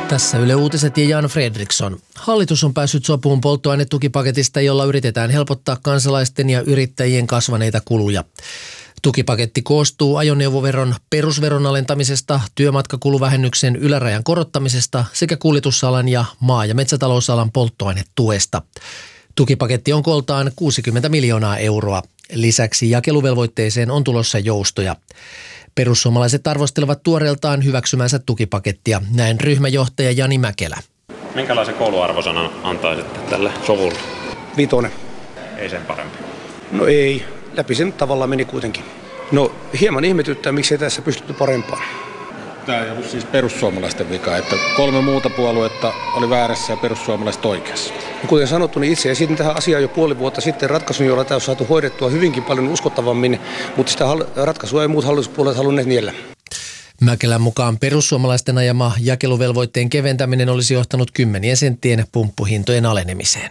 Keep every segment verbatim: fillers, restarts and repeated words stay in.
Tässä Yle Uutiset ja Jan Fredriksson. Hallitus on päässyt sopuun polttoainetukipaketista, jolla yritetään helpottaa kansalaisten ja yrittäjien kasvaneita kuluja. Tukipaketti koostuu ajoneuvoveron perusveron alentamisesta, työmatkakuluvähennyksen ylärajan korottamisesta sekä kuljetusalan ja maa- ja metsätalousalan polttoainetuesta. Tukipaketti on kooltaan kuusikymmentä miljoonaa euroa. Lisäksi jakeluvelvoitteeseen on tulossa joustoja. Perussuomalaiset arvostelevat tuoreeltaan hyväksymänsä tukipakettia. Näin ryhmäjohtaja Jani Mäkelä. Minkälaisen kouluarvosanan antaisitte tälle sovulle? Vitonen. Ei sen parempi. No ei. Läpi sen tavallaan meni kuitenkin. No hieman ihmetyttää, miksi ei tässä pystytty parempaan. Tämä ei ollut siis perussuomalaisten vika, että kolme muuta puoluetta oli väärässä ja perussuomalaiset oikeassa. Kuten sanottu, niin itse esitin tähän asiaan jo puoli vuotta sitten ratkaisun, jolla tämä on saatu hoidettua hyvinkin paljon uskottavammin, mutta sitä ratkaisua ei muut hallituspuolueet halunneet niellä. Mäkelän mukaan perussuomalaisten ajama jakeluvelvoitteen keventäminen olisi johtanut kymmenien senttien pumppuhintojen alenemiseen.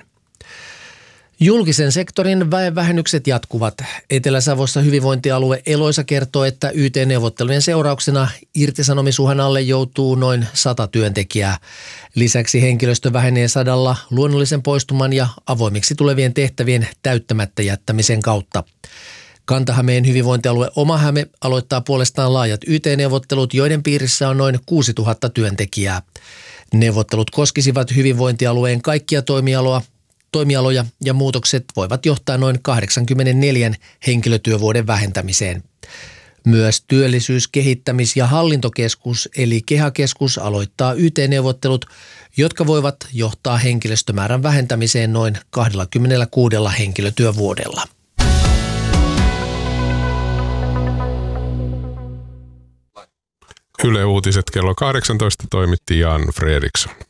Julkisen sektorin väenvähennykset jatkuvat. Etelä-Savossa hyvinvointialue Eloisa kertoo, että Y T-neuvottelujen seurauksena irtisanomisuhan alle joutuu noin sata työntekijää. Lisäksi henkilöstö vähenee sadalla luonnollisen poistuman ja avoimiksi tulevien tehtävien täyttämättä jättämisen kautta. Kanta-Hämeen hyvinvointialue Oma-Häme aloittaa puolestaan laajat Y T-neuvottelut, joiden piirissä on noin kuusituhatta työntekijää. Neuvottelut koskisivat hyvinvointialueen kaikkia toimialoja. Toimialoja ja muutokset voivat johtaa noin kahdeksankymmentäneljä henkilötyövuoden vähentämiseen. Myös työllisyys-, kehittämis- ja hallintokeskus eli KEHA-keskus aloittaa Y T-neuvottelut, jotka voivat johtaa henkilöstömäärän vähentämiseen noin kaksikymmentäkuusi henkilötyövuodella. Yle Uutiset kello kahdeksantoista toimitti Jan Fredriksson.